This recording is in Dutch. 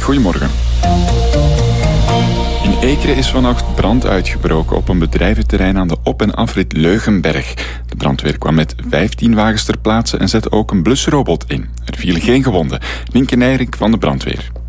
goedemorgen. In Ekeren is vannacht brand uitgebroken op een bedrijventerrein aan de op- en afrit Leugenberg. De brandweer kwam met 15 wagens ter plaatse en zette ook een blusrobot in. Er vielen geen gewonden. Nienke Nijrink van de brandweer.